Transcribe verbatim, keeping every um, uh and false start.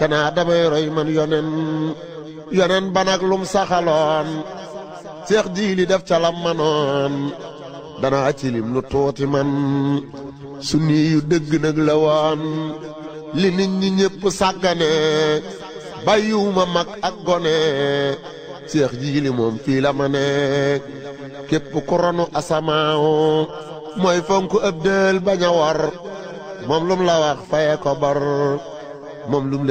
te naa damay roy man yonen yonen banak lum saxaloon seex jiili def ca lam manoon danaa ci lim lu tuuti man sunni yu dëgg nag la woon li nit ñi ñépp sàggane bàyyiwuma mag ak gone seex jiili moom fii la ma ne képp ku ronu asamaaw mooy fonk ëb dël bañ a war moom lum la wax faye ko bar moom lum